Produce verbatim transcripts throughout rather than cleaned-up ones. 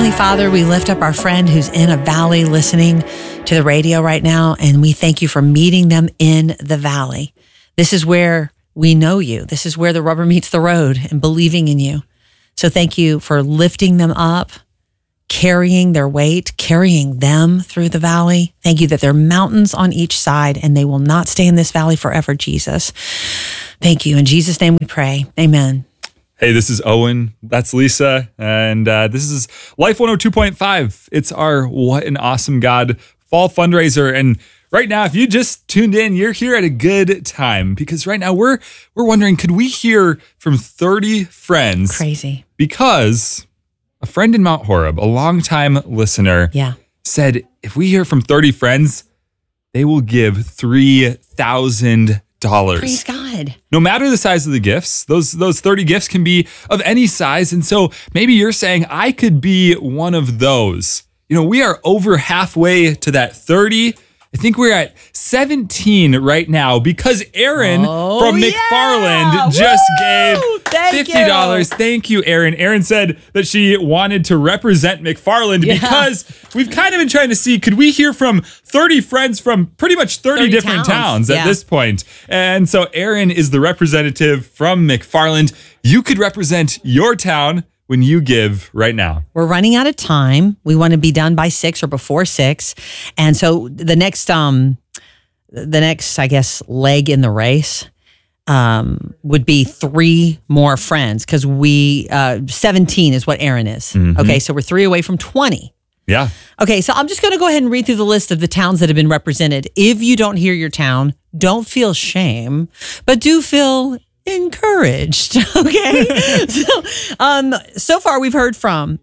Heavenly Father, we lift up our friend who's in a valley listening to the radio right now, and we thank you for meeting them in the valley. This is where we know you. This is where the rubber meets the road and believing in you. So thank you for lifting them up, carrying their weight, carrying them through the valley. Thank you that there are mountains on each side and they will not stay in this valley forever, Jesus. Thank you. In Jesus' name we pray. Amen. Hey, this is Owen. That's Lisa. And uh, this is Life one oh two point five. It's our What an Awesome God fall fundraiser. And right now, if you just tuned in, you're here at a good time, because right now we're we're wondering, could we hear from thirty friends? Crazy. Because a friend in Mount Horeb, a longtime listener, Yeah. said if we hear from thirty friends, they will give three thousand dollars. Praise God. No matter the size of the gifts, those those thirty gifts can be of any size. And so maybe you're saying, I could be one of those. You know, we are over halfway to that thirty. I think we're at seventeen right now because Aaron Oh, from yeah. McFarland just Woo! gave Thank fifty dollars. you. Thank you, Aaron. Aaron said that she wanted to represent McFarland Yeah. because we've kind of been trying to see, could we hear from thirty friends from pretty much thirty, thirty different towns. towns, at Yeah. this point. And so Aaron is the representative from McFarland. You could represent your town when you give right now. We're running out of time. We want to be done by six or before six. And so the next, um, the next, I guess, leg in the race um, would be three more friends, because we, uh, seventeen is what Aaron is. Mm-hmm. Okay, so we're three away from twenty. Yeah. Okay, so I'm just going to go ahead and read through the list of the towns that have been represented. If you don't hear your town, don't feel shame, but do feel encouraged. Okay. so, um, so far we've heard from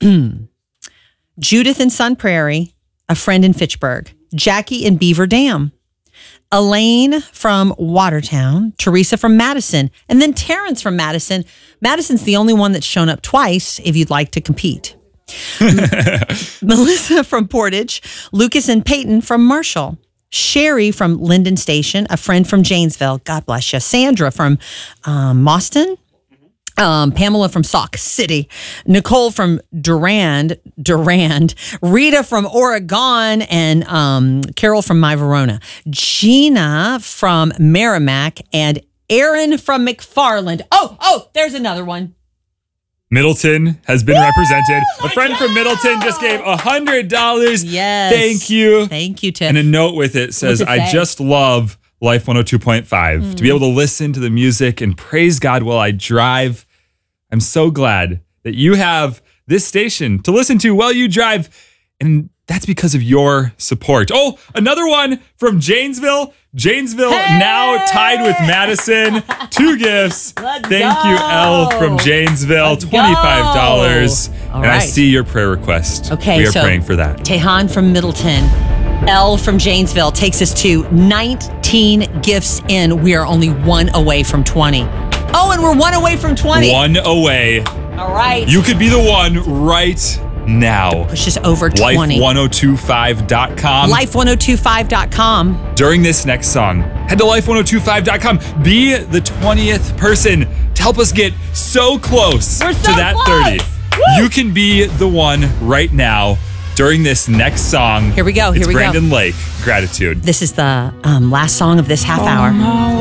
Judith in Sun Prairie, a friend in Fitchburg, Jackie in Beaver Dam, Elaine from Watertown, Teresa from Madison, and then Terrence from Madison. Madison's the only one that's shown up twice if you'd like to compete. Melissa from Portage, Lucas and Peyton from Marshall, Sherry from Linden Station, a friend from Janesville. God bless you. Sandra from um, Mauston. Um, Pamela from Sauk City, Nicole from Durand, Durand, Rita from Oregon, and um, Carol from My Verona, Gina from Merrimack, and Aaron from McFarland. Oh, oh, there's another one. Middleton has been Woo! represented. A friend Let's from go! Middleton just gave one hundred dollars. Yes. Thank you. Thank you, Tim. And a note with it says, What's it I say? just love Life one oh two point five. Mm. To be able to listen to the music and praise God while I drive. I'm so glad that you have this station to listen to while you drive. And that's because of your support. Oh, another one from Janesville. Janesville Hey! now tied with Madison. Two gifts. Let's Thank you, go. Elle from Janesville. Let's go. twenty-five dollars. All And I right. see your prayer request. Okay, We are so praying for that. Tehan from Middleton, Elle from Janesville takes us to nineteen gifts in. We are only one away from twenty. Oh, and we're one away from twenty. One away. All right. You could be the one right now. Push us over twenty. life one oh two five dot com. life ten twenty-five dot com. During this next song, head to life ten twenty-five dot com. Be the twentieth person to help us get so close We're so to that close. thirty. Woo! You can be the one right now during this next song. Here we go, here it's we go. Brandon Lake, Gratitude. This is the um, last song of this half hour.